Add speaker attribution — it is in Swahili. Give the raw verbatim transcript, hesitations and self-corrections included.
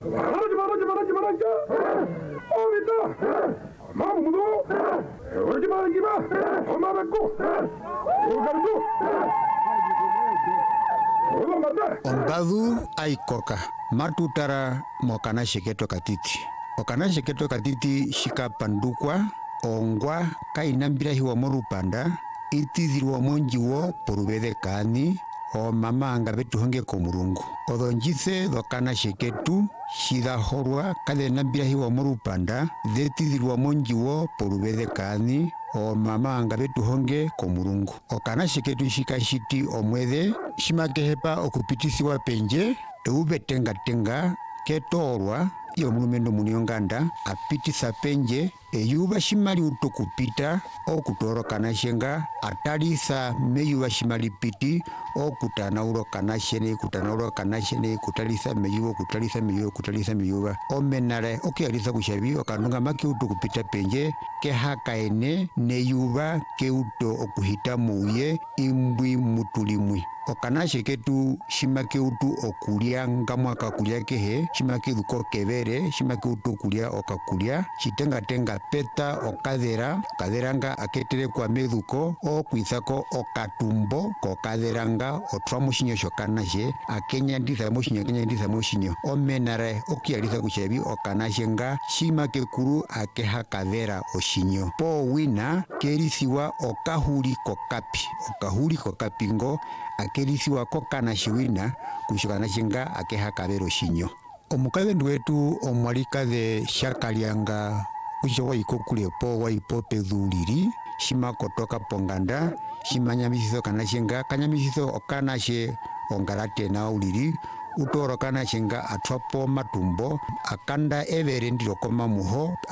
Speaker 1: Maraja maraja maraja maraja. Oh Vita. Mama mudo. Orji marangi ba. Oh mama ko. Oh gardu. Oh mata.
Speaker 2: Ombadu aikoka. Matutara mokana sheketo katiti. Okana sheketo katiti shika pandukwa. Ongwa kainambira hiwa morupanda. Itizirwa monjiwo porubede kani. O mama anga betu honge komurungu. Odonjise dokana sheketu. Shida horwa kade nambira hiwa morupanda. Detizirwa monjiwo porubede kani. O mama anga betu honge komurungu. Okana sheketu shika shiti omwede. Shimakehepa okupitisiwa penje. Eube tenga tenga. Ketorwa. Iyo mulumendo munionganda. Apitisa penje. Eyuba shimali utokupita. Okutoro kanashenga. Atalisa meyuba shimali piti. Okutanauro kanashene. Kutanauro kanashene. Kutalisa meyuba. Kutalisa meyuba. Kutalisa meyuba. Omenare. Oke alisa kushabi. Okanunga maki utokupita penje. Ke hakaene. Neyuba. Ke uto okuhita muye. Imbwi mutulimwi. Okanashe ketu shimake utu okulia ngamwa kakulia kehe. Shimake duko kevere. Shimake utu okulia okakulia. Shitenga tenga peta okadera. Kaderanga aketere kwa meduko. Okuizako okatumbo. Kokaderanga otwa mushinyo shokanashe. Akenya ndisa mushinyo. Kenya ndisa mushinyo. Omenare okialisa kushebi okanashenga. Shimake kuru akeha kadera oshinyo. Po wina kerisiwa okahuli kokapi. Okahuli kokapingo. Akerisiwa kokana shiwina kushikana shinga akeha kabero shinyo. Omukade nduwetu omwalikade shakalianga kusho waiko kulepo waipo peduliri shima kotoka ponganda shima nyamisiso kana shinga kanyamisiso okana she ongalate na uliri utoro kana shinga atwapo matumbo akanda evere ndiro koma muho